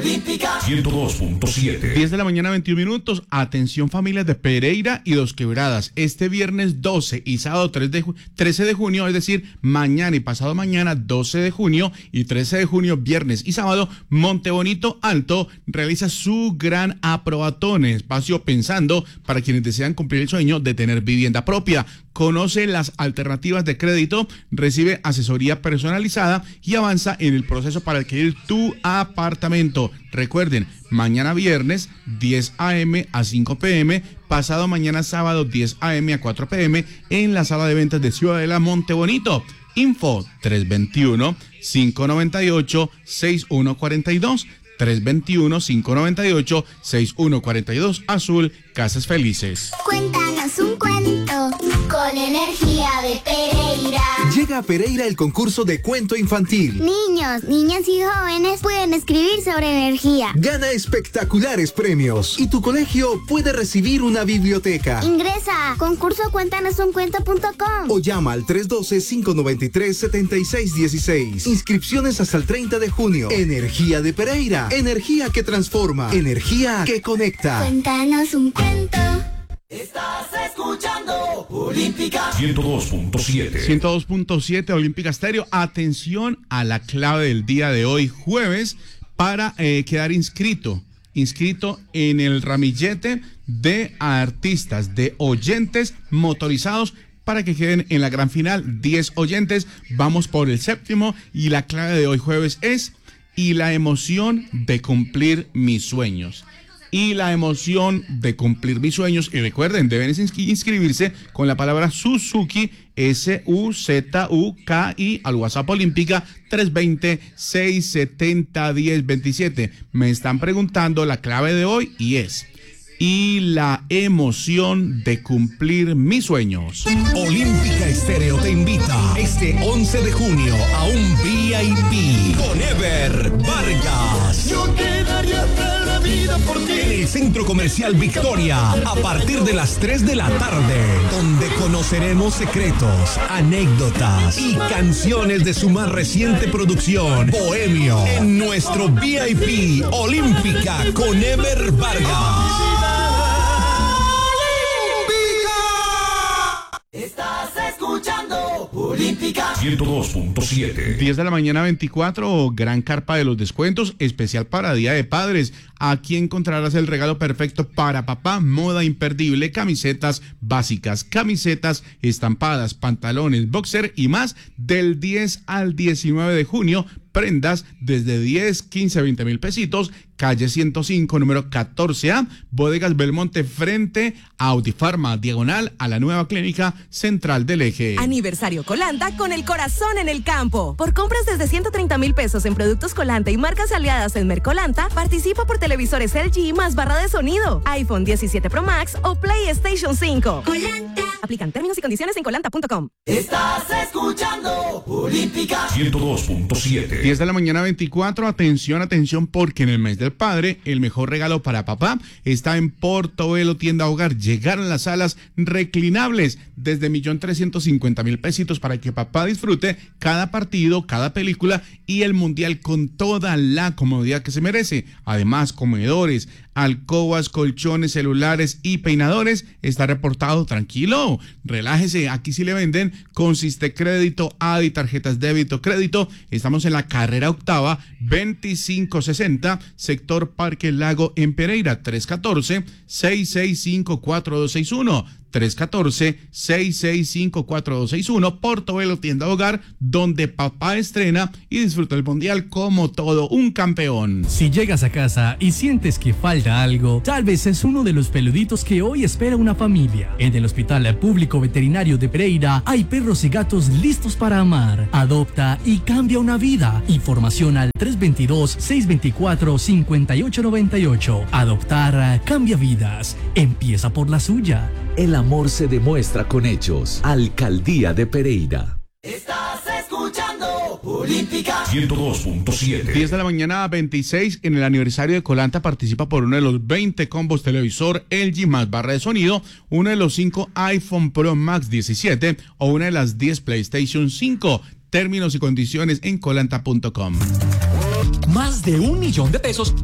Olímpica 102.7. 10 de la mañana, 21 minutos. Atención, familias de Pereira y Dos Quebradas. Este viernes 12 y sábado 13 de junio, es decir, mañana y pasado mañana, 12 de junio y 13 de junio, viernes y sábado, Montebonito Alto realiza su gran aprobatón, espacio pensando para quienes desean cumplir el sueño de tener vivienda propia. Conoce las alternativas de crédito, recibe asesoría personalizada y avanza en el proceso para adquirir tu apartamento. Recuerden, mañana viernes 10 a.m. a 5 p.m., pasado mañana sábado 10 a.m. a 4 p.m. en la sala de ventas de Ciudadela Montebonito. Info 321-598-6142. 321-598-6142. Azul Casas Felices. Cuéntanos un cuento con energía de Pereira. Llega a Pereira el concurso de cuento infantil. Niños, niñas y jóvenes pueden escribir sobre energía. Gana espectaculares premios y tu colegio puede recibir una biblioteca. Ingresa a concursocuéntanosuncuento.com o llama al 312-593-7616. Inscripciones hasta el 30 de junio. Energía de Pereira. Energía que transforma. Energía que conecta. Cuéntanos un cuento. Estás escuchando Olímpica 102.7. 102.7 Olímpica Estéreo. Atención a la clave del día de hoy, jueves, para quedar inscrito en el ramillete de artistas, de oyentes motorizados, para que queden en la gran final. 10 oyentes, vamos por el séptimo, y la clave de hoy jueves es: y la emoción de cumplir mis sueños. Y la emoción de cumplir mis sueños. Y recuerden, deben inscribirse con la palabra Suzuki, SUZUKI, al WhatsApp Olímpica 320-670-1027. Me están preguntando la clave de hoy y es: y la emoción de cumplir mis sueños. Olímpica Estéreo te invita este 11 de junio a un VIP con Ever Vargas. Yo quedaría hasta la vida por ti. En el Centro Comercial Victoria, a partir de las 3 de la tarde, donde conoceremos secretos, anécdotas y canciones de su más reciente producción, Bohemio, en nuestro VIP Olímpica con Ever Vargas. Estás escuchando Olímpica 102.7. 10 de la mañana, 24, gran carpa de los descuentos, especial para Día de Padres. Aquí encontrarás el regalo perfecto para papá, moda imperdible, camisetas básicas, camisetas estampadas, pantalones, boxer y más, del 10 al 19 de junio. Prendas desde 10, 15, 20 mil pesitos. Calle 105, número 14A, Bodegas Belmonte, frente a Autifarma, diagonal a la nueva clínica central del Eje. Aniversario Colanta con el corazón en el campo. Por compras desde 130 mil pesos en productos Colanta y marcas aliadas en Mercolanta, participa por televisores LG más barra de sonido, iPhone 17 Pro Max o PlayStation 5. Colanta. Aplican términos y condiciones en colanta.com. Estás escuchando Olímpica 102.7. 10 de la mañana, 24, atención, porque en el mes del padre, el mejor regalo para papá está en Portobelo Tienda Hogar. Llegaron las salas reclinables desde 1.350.000 pesitos para que papá disfrute cada partido, cada película y el mundial con toda la comodidad que se merece. Además, comedores, alcobas, colchones, celulares y peinadores. Está reportado. Tranquilo, relájese, aquí sí le venden con Sistecrédito, ADI, tarjetas débito, crédito. Estamos en la carrera octava, 2560, sector Parque Lago en Pereira, 314-665-4261. 314-665-4261, Portobelo Tienda Hogar, donde papá estrena y disfruta el mundial como todo un campeón. Si llegas a casa y sientes que falta algo, tal vez es uno de los peluditos que hoy espera una familia. En el Hospital Público Veterinario de Pereira hay perros y gatos listos para amar. Adopta y cambia una vida. Información al 322-624-5898. Adoptar cambia vidas. Empieza por la suya. El amor se demuestra con hechos. Alcaldía de Pereira. Estás escuchando Olímpica 102.7. 10 de la mañana, 26, en el aniversario de Colanta participa por uno de los 20 combos televisor LG más barra de sonido, uno de los 5 iPhone Pro Max 17 o una de las 10 PlayStation 5. Términos y condiciones en colanta.com. Más de 1 millón de pesos